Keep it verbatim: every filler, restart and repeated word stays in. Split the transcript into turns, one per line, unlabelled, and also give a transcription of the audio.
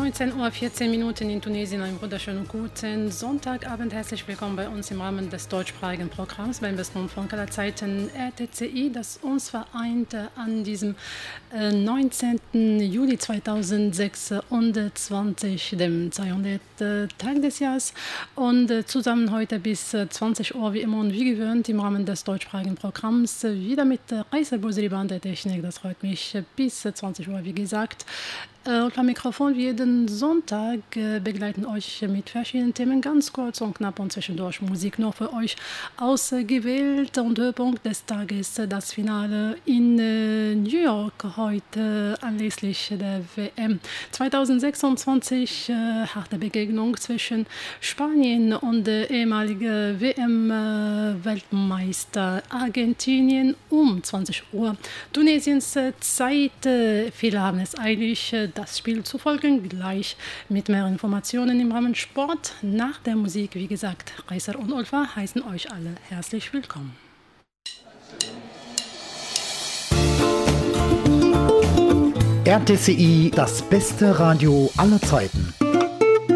neunzehn Uhr vierzehn Minuten in Tunesien. Einen wunderschönen guten Sonntagabend. Herzlich willkommen bei uns im Rahmen des deutschsprachigen Programms beim besten Rundfunk aller Zeiten R T C I, das uns vereint an diesem äh, neunzehnten Juli zweitausendsechsundzwanzig, dem zweihundertsten Tag des Jahres. Und äh, zusammen heute bis äh, zwanzig Uhr, wie immer und wie gewöhnt, im Rahmen des deutschsprachigen Programms, äh, wieder mit äh, Raisa Bosriban der Technik. Das freut mich, äh, bis äh, zwanzig Uhr, wie gesagt. Und am Mikrofon wie jeden Sonntag äh, begleiten euch mit verschiedenen Themen ganz kurz und knapp und zwischendurch Musik nur für euch ausgewählt. Und Höhepunkt des Tages das Finale in äh, New York heute anlässlich der W M zweitausendsechsundzwanzig. Äh, harte Begegnung zwischen Spanien und der ehemalige W M-Weltmeister Argentinien um zwanzig Uhr Tunesiens äh, Zeit. Äh, viele haben es eilig, äh, das Spiel zu folgen, gleich mit mehr Informationen im Rahmen Sport. Nach der Musik, wie gesagt, Reiser und Olfa heißen euch alle herzlich willkommen.
R T C I, das beste Radio aller Zeiten.